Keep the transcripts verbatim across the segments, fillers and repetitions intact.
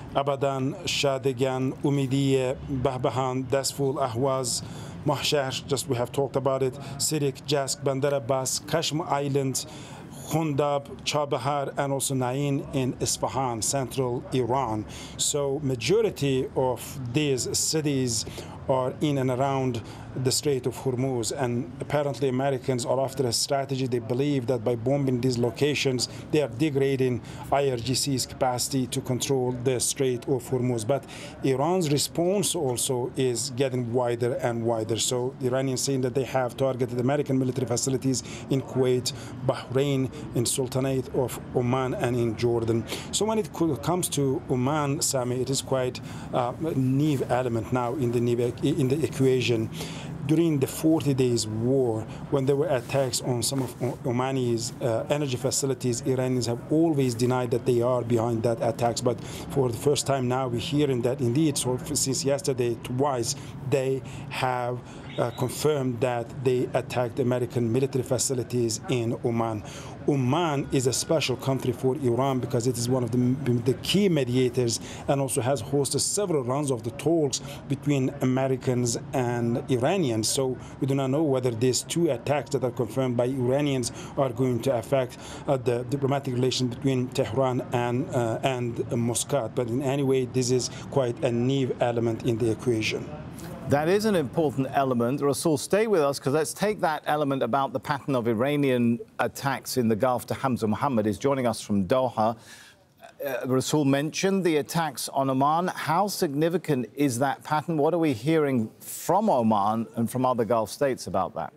Abadan, Shadigan, Umidiye, Bahbahan, Dasful, Ahwaz, Mahshar, just we have talked about it, Sirik, Jask, Bandar Abbas, Kashmir Islands, Khundab, Chabahar, and also Nain in Isfahan, central Iran. So majority of these cities are in and around the Strait of Hormuz, and apparently Americans are after a strategy. They believe that by bombing these locations, they are degrading I R G C's capacity to control the Strait of Hormuz. But Iran's response also is getting wider and wider. So the Iranians saying that they have targeted American military facilities in Kuwait, Bahrain, in Sultanate of Oman, and in Jordan. So when it comes to Oman, Sami, it is quite uh, a new element now in the, in the equation. During the forty days war, when there were attacks on some of Omani's uh, energy facilities, Iranians have always denied that they are behind that attacks. But for the first time now, we're hearing that indeed, so since yesterday, twice, they have uh, confirmed that they attacked American military facilities in Oman. Oman is a special country for Iran because it is one of the, the key mediators and also has hosted several rounds of the talks between Americans and Iranians. So we do not know whether these two attacks that are confirmed by Iranians are going to affect uh, the diplomatic relations between Tehran and, uh, and Muscat. But in any way, this is quite a new element in the equation. That is an important element. Rasul, stay with us, because let's take that element about the pattern of Iranian attacks in the Gulf to Hamza Mohammed. Is joining us from Doha. Uh, Rasul mentioned the attacks on Oman. How significant is that pattern? What are we hearing from Oman and from other Gulf states about that?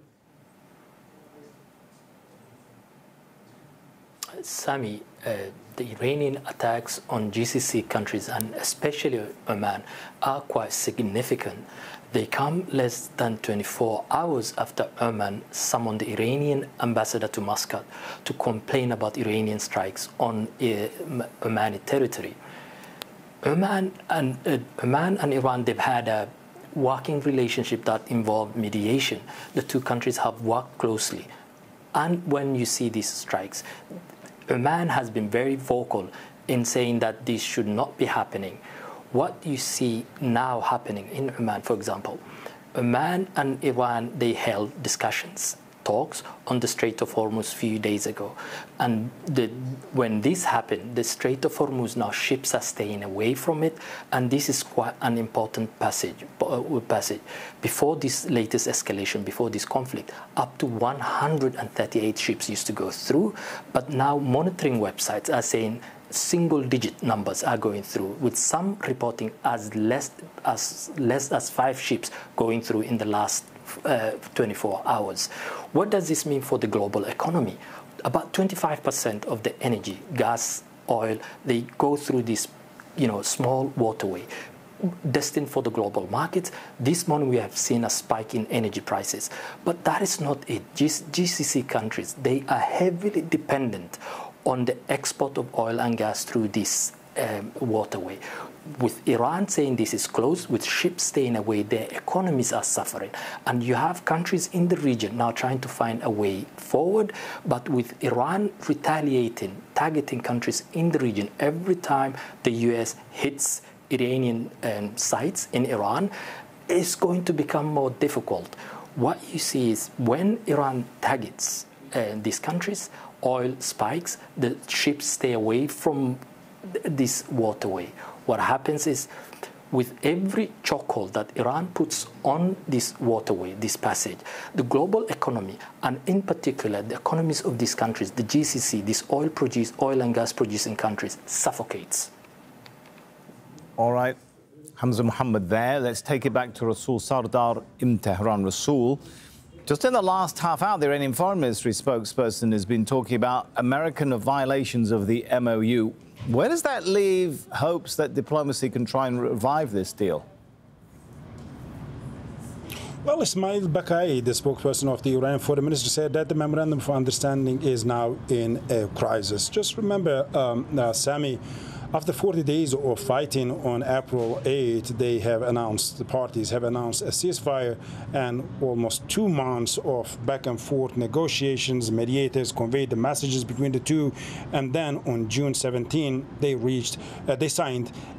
Sami, uh, the Iranian attacks on G C C countries, and especially Oman, are quite significant. They come less than twenty-four hours after Oman summoned the Iranian ambassador to Muscat to complain about Iranian strikes on uh, Omani territory. Oman and, uh, Oman and Iran, they've had a working relationship that involved mediation. The two countries have worked closely. And when you see these strikes, Oman has been very vocal in saying that this should not be happening. What you see now happening in Oman, for example, Oman and Iran, they held discussions, talks on the Strait of Hormuz a few days ago. And the, when this happened, the Strait of Hormuz, now ships are staying away from it, and this is quite an important passage. Uh, passage. Before this latest escalation, before this conflict, up to one hundred thirty-eight ships used to go through, but now monitoring websites are saying single-digit numbers are going through, with some reporting as less as less as five ships going through in the last uh, twenty-four hours. What does this mean for the global economy? About twenty-five percent of the energy, gas, oil, they go through this, you know, small waterway destined for the global markets. This morning we have seen a spike in energy prices, but that is not it. G C C countries, they are heavily dependent on the export of oil and gas through this um, waterway. With Iran saying this is closed, with ships staying away, their economies are suffering. And you have countries in the region now trying to find a way forward, but with Iran retaliating, targeting countries in the region every time the U S hits Iranian um, sites in Iran, it's going to become more difficult. What you see is when Iran targets uh, these countries, oil spikes, the ships stay away from th this waterway. What happens is, with every chokehold that Iran puts on this waterway, this passage, the global economy, and in particular the economies of these countries, the G C C, these oil produce, oil and gas producing countries, suffocates. All right, Hamza Mohammed there. Let's take it back to Rasul Sardar in Tehran. Rasul, just in the last half hour, the Iranian Foreign Ministry spokesperson has been talking about American violations of the M O U. Where does that leave hopes that diplomacy can try and revive this deal? Well, Ismail Bakai, the spokesperson of the Iranian Foreign Ministry, said that the memorandum of understanding is now in a crisis. Just remember, um, uh, Sami, after forty days of fighting on April eighth, they have announced, the parties have announced a ceasefire, and almost two months of back and forth negotiations. Mediators conveyed the messages between the two, and then on June seventeenth, they reached, uh, they signed